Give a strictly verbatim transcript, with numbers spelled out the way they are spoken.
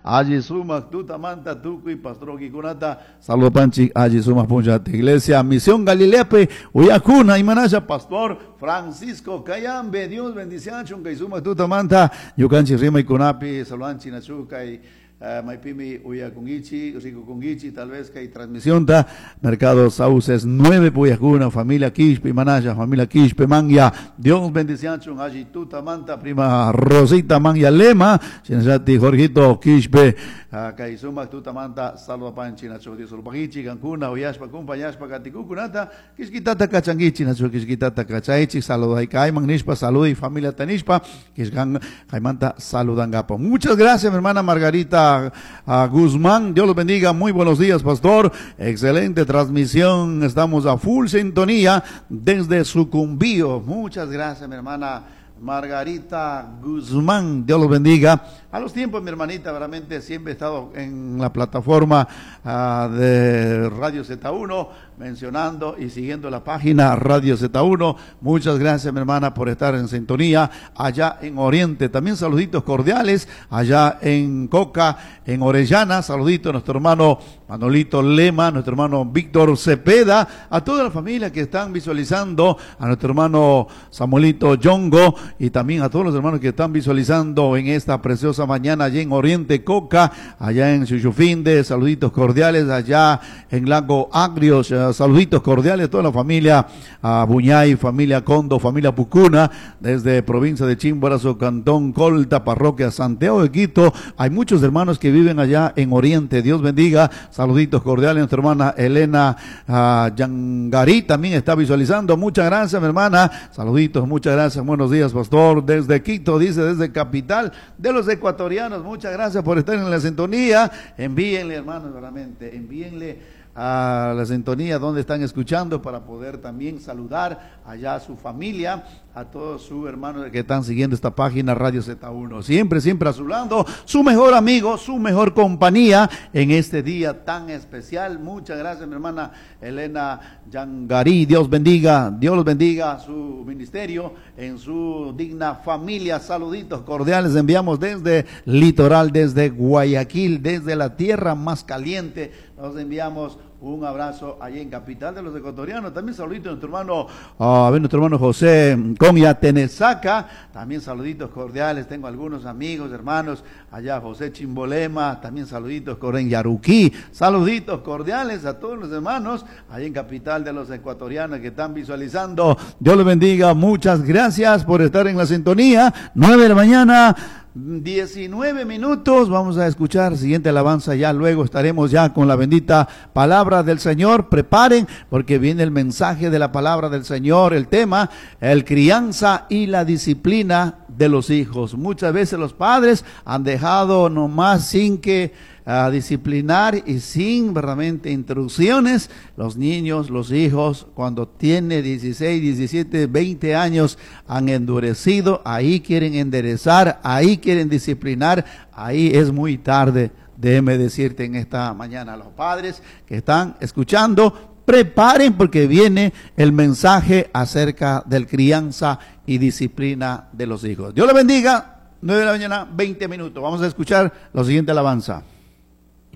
allí sumas tu tamanta tu y pastor Kikunata, saludo panchi, allí sumas punchate, iglesia, misión Galileape, Uyakuna, Imanaya, pastor Francisco Cayambe, Dios bendición, que sumas tu tamanta, Yucanchi Rima y Kunapi, Saluanchi Nachuca y Uh, Maipimi Uyakungichi, Rico Kungichi, tal vez que hay transmisión ta Mercado Sauces nueve Puyacuna, familia Quispe, Manaya, familia Quispe, Mangya, Dios bendición, allí tuta manta, prima Rosita Mangya Lema, Chinachati, Jorgito Quispe, Kaisuma, tuta manta, salva panchi, Nacho, Dios Urbagichi, Cancuna, Uyashpa, Kumpa, Yashpa, Katikukunata, Kishkitata Kachangichi, Nacho, Kishkitata Kachaichi, saluda y Kaiman Nishpa, salud y familia Tanishpa, Kishgan, Kaimanta, saludan Gapo. Muchas gracias, mi hermana Margarita a Guzmán, Dios los bendiga, muy buenos días pastor, excelente transmisión, estamos a full sintonía desde Sucumbío, muchas gracias mi hermana Margarita Guzmán, Dios los bendiga. A los tiempos, mi hermanita, realmente siempre he estado en la plataforma uh, de Radio Z uno, mencionando y siguiendo la página Radio Z uno. Muchas gracias, mi hermana, por estar en sintonía allá en Oriente. También saluditos cordiales allá en Coca, en Orellana. Saluditos a nuestro hermano Manolito Lema, nuestro hermano Víctor Cepeda, a toda la familia que están visualizando, a nuestro hermano Samuelito Yongo y también a todos los hermanos que están visualizando en esta preciosa mañana allá en Oriente Coca, allá en Chuchufinde, saluditos cordiales allá en Lago Agrios, uh, saluditos cordiales a toda la familia uh, Buñay, familia Condo, familia Pucuna, desde provincia de Chimborazo, Cantón Colta, parroquia Santiago de Quito. Hay muchos hermanos que viven allá en Oriente, Dios bendiga, saluditos cordiales a nuestra hermana Elena uh, Yangarí, también está visualizando, muchas gracias mi hermana, saluditos, muchas gracias, buenos días pastor, desde Quito, dice, desde capital de los ecuatorianos. Muchas gracias por estar en la sintonía. Envíenle, hermanos, realmente, envíenle a la sintonía donde están escuchando para poder también saludar allá a su familia, a todos sus hermanos que están siguiendo esta página Radio Z uno. Siempre, siempre a su lado, su mejor amigo, su mejor compañía en este día tan especial. Muchas gracias, mi hermana Elena Yangarí. Dios bendiga, Dios los bendiga su ministerio, en su digna familia. Saluditos cordiales enviamos desde Litoral, desde Guayaquil, desde la tierra más caliente. Nos enviamos un abrazo allí en capital de los ecuatorianos. También saluditos a nuestro hermano, a ver, nuestro hermano José Conya Tenesaca. También saluditos cordiales. Tengo algunos amigos, hermanos, allá José Chimbolema. También saluditos en Yaruquí. Saluditos cordiales a todos los hermanos allí en capital de los ecuatorianos que están visualizando. Dios les bendiga. Muchas gracias por estar en la sintonía. Nueve de la mañana. diecinueve minutos, vamos a escuchar siguiente alabanza, ya luego estaremos ya con la bendita palabra del Señor. Preparen porque viene el mensaje de la palabra del Señor, el tema, el crianza y la disciplina de los hijos. Muchas veces los padres han dejado nomás sin que a disciplinar y sin verdaderamente instrucciones, los niños, los hijos, cuando tiene dieciséis, diecisiete, veinte años, han endurecido, ahí quieren enderezar, ahí quieren disciplinar, ahí es muy tarde. Déjeme decirte en esta mañana, los padres que están escuchando, preparen porque viene el mensaje acerca del crianza y disciplina de los hijos. Dios le bendiga. nueve de la mañana, veinte minutos. Vamos a escuchar la siguiente alabanza.